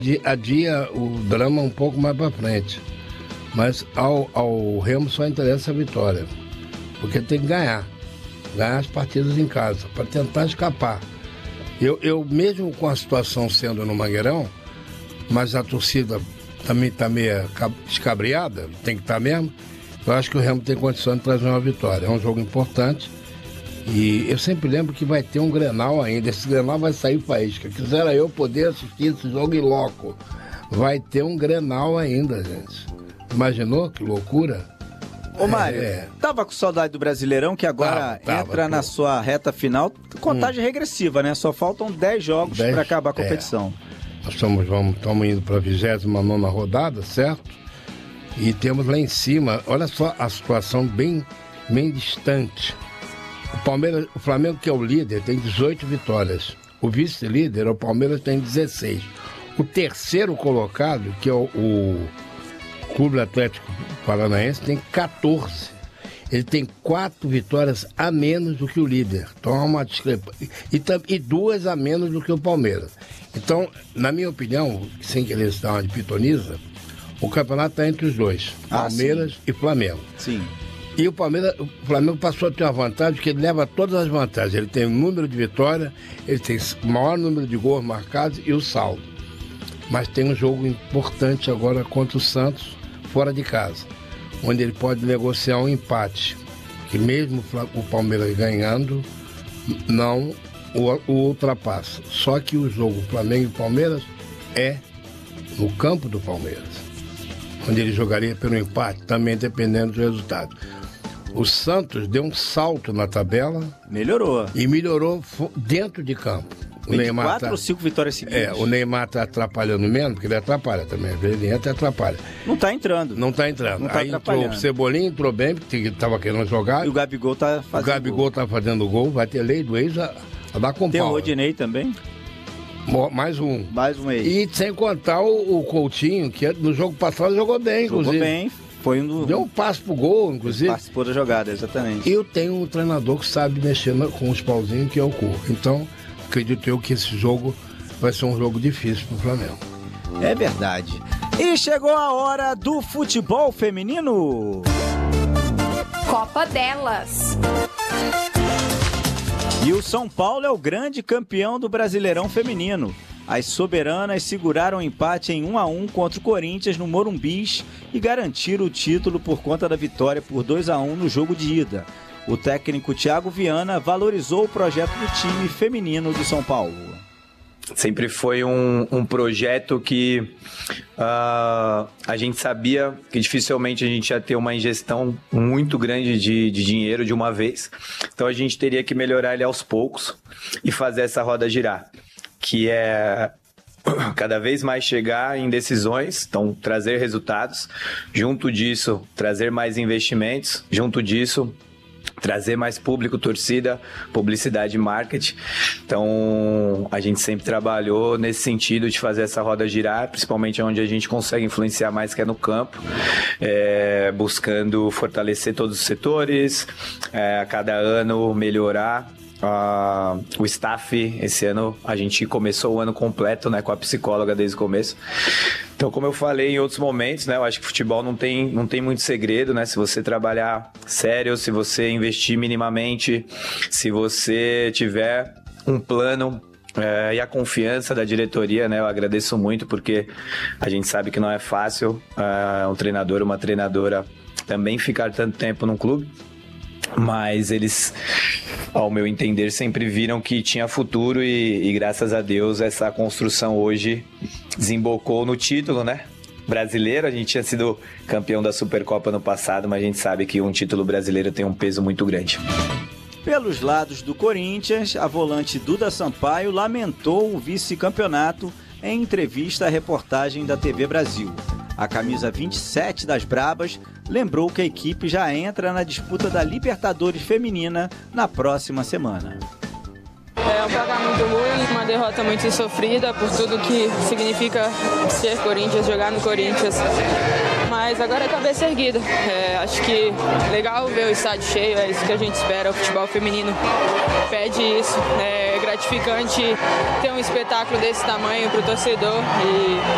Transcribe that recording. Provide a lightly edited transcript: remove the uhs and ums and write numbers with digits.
Adia o drama um pouco mais para frente. Mas ao Remo só interessa a vitória. Porque tem que ganhar as partidas em casa, para tentar escapar. Eu mesmo com a situação sendo no Mangueirão, mas a torcida também está meio escabriada, tem que estar mesmo, eu acho que o Remo tem condição de trazer uma vitória. É um jogo importante e eu sempre lembro que vai ter um Grenal ainda. Esse Grenal vai sair faísca. Quisera eu poder assistir esse jogo em loco. Vai ter um Grenal ainda, gente. Imaginou que loucura? Ô Mário, tava com saudade do Brasileirão, que agora entra na sua reta final, contagem regressiva, né? Só faltam 10 jogos para acabar a competição. Nós estamos indo para a 29ª rodada, certo? E temos lá em cima, olha só a situação bem distante. O Flamengo, que é o líder, tem 18 vitórias. O vice-líder, o Palmeiras, tem 16. O terceiro colocado, que é o Clube Atlético Paranaense, tem 14. Ele tem 4 vitórias a menos do que o líder. Então há uma discrepância. E 2 a menos do que o Palmeiras. Então, na minha opinião, sem querer dar uma de pitoniza, o campeonato está entre os dois, Palmeiras e Flamengo. Sim. E o Flamengo passou a ter uma vantagem, porque ele leva todas as vantagens. Ele tem o número de vitórias, ele tem o maior número de gols marcados e o saldo. Mas tem um jogo importante agora contra o Santos, fora de casa, onde ele pode negociar um empate, que mesmo o Palmeiras ganhando, não o ultrapassa. Só que o jogo Flamengo e Palmeiras é no campo do Palmeiras, onde ele jogaria pelo empate, também dependendo do resultado. O Santos deu um salto na tabela. Melhorou. E melhorou dentro de campo. O Neymar 4 ou 5 vitórias seguidas. O Neymar tá atrapalhando menos, porque ele atrapalha também. Ele entra e atrapalha. Não tá entrando. Aí entrou o Cebolinha, entrou bem, porque tava querendo jogar. E o Gabigol tá fazendo gol. O Gabigol tá fazendo gol, vai ter lei do ex a dar com pau. Tem o Rodinei também. Mais um ex. E sem contar o Coutinho, que no jogo passado jogou bem, inclusive. Jogou bem. Deu um passo pro gol, inclusive. Participou da jogada, exatamente. E eu tenho um treinador que sabe mexer com os pauzinhos, que é o Cuca. Então, acredito eu que esse jogo vai ser um jogo difícil pro Flamengo. É verdade. E chegou a hora do futebol feminino. Copa delas. E o São Paulo é o grande campeão do Brasileirão feminino. As soberanas seguraram o empate em 1-1 contra o Corinthians no Morumbis e garantiram o título por conta da vitória por 2-1 no jogo de ida. O técnico Thiago Viana valorizou o projeto do time feminino do São Paulo. Sempre foi um projeto que a gente sabia que dificilmente a gente ia ter uma ingestão muito grande de dinheiro de uma vez. Então a gente teria que melhorar ele aos poucos e fazer essa roda girar, que é cada vez mais chegar em decisões, então trazer resultados, junto disso trazer mais investimentos, junto disso trazer mais público, torcida, publicidade e marketing. Então, a gente sempre trabalhou nesse sentido de fazer essa roda girar, principalmente onde a gente consegue influenciar mais, que é no campo, buscando fortalecer todos os setores, a cada ano melhorar o staff. Esse ano a gente começou o ano completo, né, com a psicóloga desde o começo. Então, como eu falei em outros momentos, né, eu acho que futebol não tem muito segredo, né? Se você trabalhar sério, se você investir minimamente, se você tiver um plano e a confiança da diretoria, né? Eu agradeço muito, porque a gente sabe que não é fácil um treinador, uma treinadora também ficar tanto tempo num clube, mas eles, ao meu entender, sempre viram que tinha futuro e graças a Deus essa construção hoje desembocou no título, né, brasileiro. A gente tinha sido campeão da Supercopa no passado, mas a gente sabe que um título brasileiro tem um peso muito grande. Pelos lados do Corinthians, a volante Duda Sampaio lamentou o vice-campeonato em entrevista à reportagem da TV Brasil. A camisa 27 das Brabas lembrou que a equipe já entra na disputa da Libertadores Feminina na próxima semana. É um placar muito ruim, uma derrota muito sofrida por tudo que significa ser Corinthians, jogar no Corinthians. Mas agora é cabeça erguida. Acho que legal ver o estádio cheio, é isso que a gente espera. O futebol feminino pede isso. É gratificante ter um espetáculo desse tamanho para o torcedor e